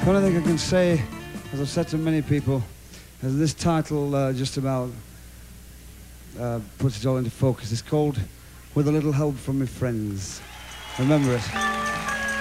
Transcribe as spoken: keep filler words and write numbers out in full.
The only thing I can say, as I've said to many people, is this title uh, just about uh, puts it all into focus. It's called With a Little Help from My Friends. Remember it.